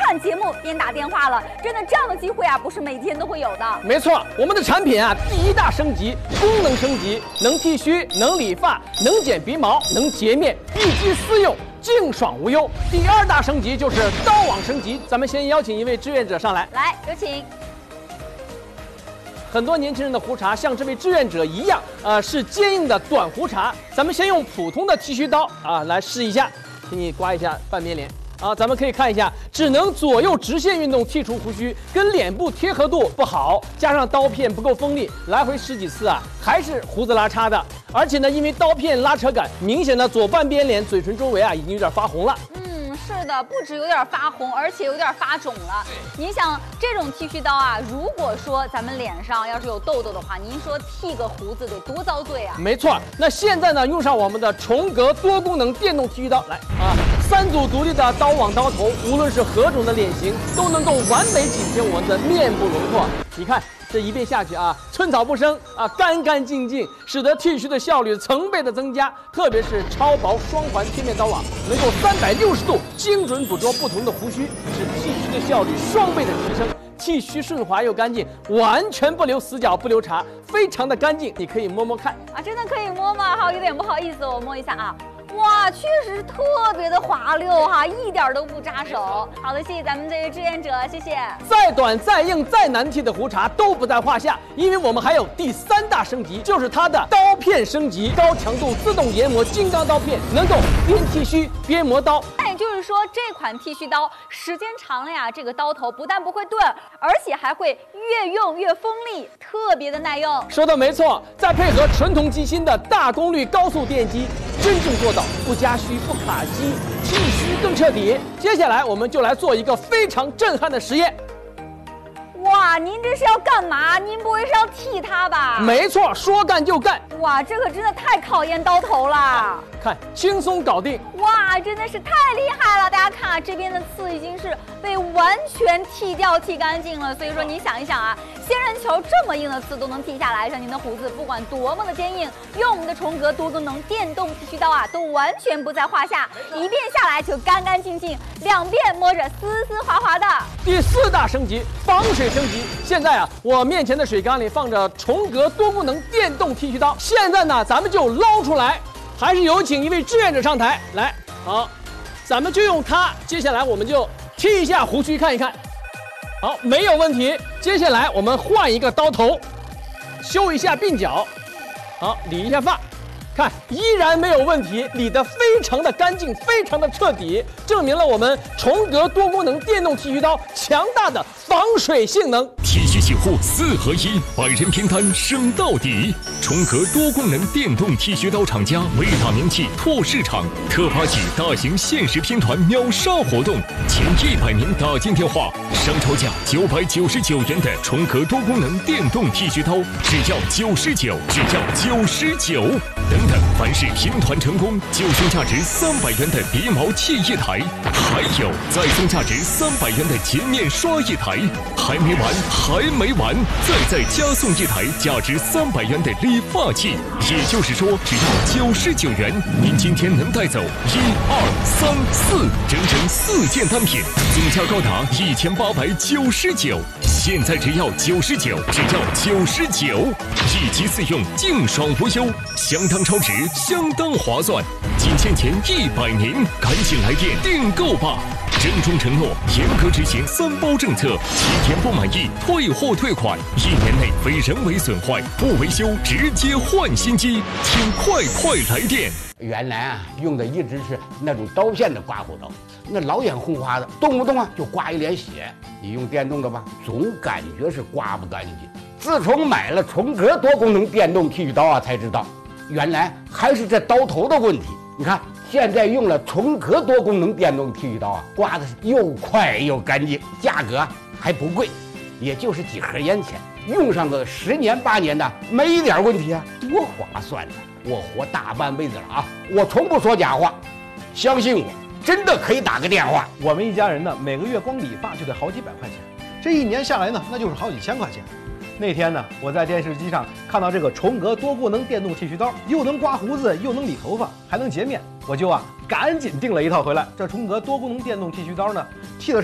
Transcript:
看节目边打电话了。真的，这样的机会啊，不是每天都会有的。 没错，我们的产品啊，第一大升级，功能升级，能剃须，能理发，能剪鼻毛，能洁面，一机私用，净爽无忧。第二大升级就是刀网升级。咱们先邀请一位志愿者上来， 来，有请。 很多年轻人的胡茬像这位志愿者一样，是坚硬的短胡茬。咱们先用普通的剃须刀来试一下，请你刮一下半边脸。咱们可以看一下，只能左右直线运动剔除胡须，跟脸部贴合度不好，加上刀片不够锋利，来回10几次还是胡子拉碴的。而且呢，因为刀片拉扯感，明显的左半边脸嘴唇周围已经有点发红了。 是的，不止有点发红，而且有点发肿了。你想，这种剃须刀如果说咱们脸上要是有痘痘的话，您说剃个胡子得多遭罪啊？ 没错，那现在呢，用上我们的重格多功能电动剃须刀，来3组独立的刀网刀头，无论是何种的脸型，都能够完美紧贴我们的面部容廓。你看。这一遍下去寸草不生干干净净，使得剃须的效率成倍的增加。特别是超薄双环贴面刀网，能够360度精准捕捉不同的胡须，使剃须的效率双倍的提升。剃须顺滑又干净，完全不留死角不留茬，非常的干净。你可以摸摸看真的可以摸吗？好，有点不好意思，我摸一下哇，确实是特别的滑溜一点都不扎手。好的，谢谢咱们这位志愿者，谢谢。 再短、再硬、再难剃的胡茬都不在话下，因为我们还有第3大升级，就是它的刀片升级，高强度自动研磨金刚刀片，能够边剃须边磨刀。 那也就是说，这款剃须刀时间长了这个刀头不但不会钝，而且还会越用越锋利，特别的耐用。 说的没错，再配合纯铜机芯的大功率高速电机，真正做到不加虚不卡机，剃须更彻底。接下来我们就来做一个非常震撼的实验。 哇，您这是要干嘛？您不会是要剃它吧？ 没错，说干就干。 哇，这可真的太考验刀头了。 看，轻松搞定。 哇，真的是太厉害了！大家看这边的刺已经是被完全剃掉、剃干净了。所以说，你想一想仙人球这么硬的刺都能剃下来，像您的胡子不管多么的坚硬，用我们的重格多功能电动剃须刀都完全不在话下，一遍下来就干干净净，2遍摸着丝丝滑滑的。 第4大升级，防水升级。现在我面前的水缸里放着重格多功能电动剃须刀，现在呢，咱们就捞出来。还是有请一位志愿者上台来。好，咱们就用它。接下来我们就剃一下胡须看一看。好，没有问题。接下来我们换一个刀头，修一下鬓角。好，理一下发。看，依然没有问题，理得非常的干净，非常的彻底，证明了我们重格多功能电动剃须刀强大的防水性能。 剃须洗护4合1，百人拼单升到底。重格多功能电动剃须刀厂家为打名气、拓市场，特发起大型限时拼团秒杀活动，前100名打进电话，商超价999元的重格多功能电动剃须刀，只要99，只要99。等，凡是拼团成功，就送价值300元的鼻毛剃1台，还有再送价值300元的洁面刷1台，还没完，再加送1台价值300元的理发器。也就是说，只要99元，您今天能带走1、2、3、4，整整4件单品，总价高达1899。现在只要99，只要99，一机4用，净爽无忧，相当超值，相当划算。仅限前100名，赶紧来电订购吧！郑重承诺，严格执行3包政策，7天不满意退货退款，1年内非人为损坏不维修直接换新机，请快来电！ 原来用的一直是那种刀片的刮胡刀，那老眼红花的，动不动就刮一脸血。你用电动的吧，总感觉是刮不干净。自从买了重格多功能电动剃须刀才知道，原来还是这刀头的问题。你看，现在用了重格多功能电动剃须刀刮的是又快又干净，价格还不贵，也就是几盒烟钱，用上个10年8年的没一点问题多划算呢！我活大半辈子了我从不说假话，相信我，真的可以打个电话。 我们一家人呢，每个月光理发就得好几百块钱，这1年下来呢，那就是好几千块钱。那天呢，我在电视机上看到这个重格多功能电动剃须刀，又能刮胡子，又能理头发，还能洁面，我就赶紧订了一套回来。这重格多功能电动剃须刀呢，剃的是